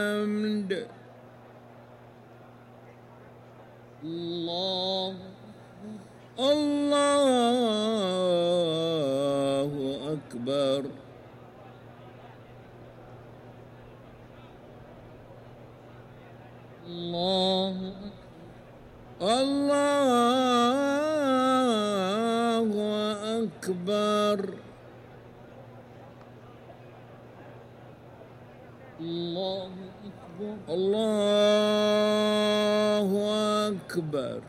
الحمد. الله الله أكبر. الله الله أكبر. الله أكبر. الله أكبر.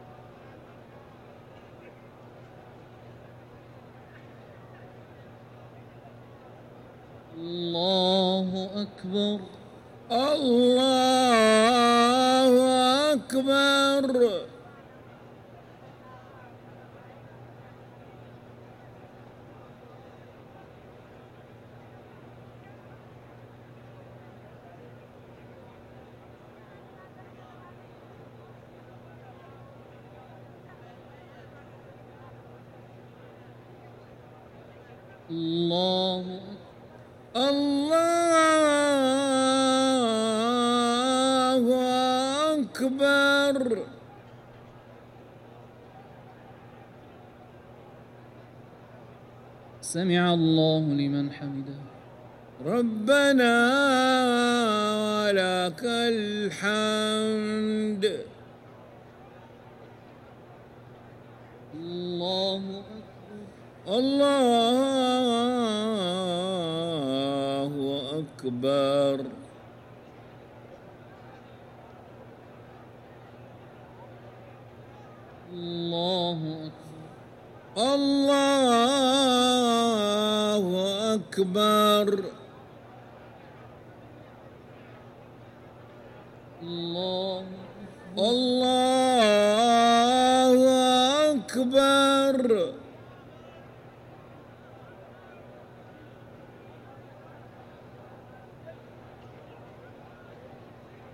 الله أكبر. الله أكبر. الله الله أكبر. سمع الله لمن حمده. ربنا ولك الحمد. الله أكبر. الله أكبر. الله أكبر. الله أكبر. الله الله أكبر.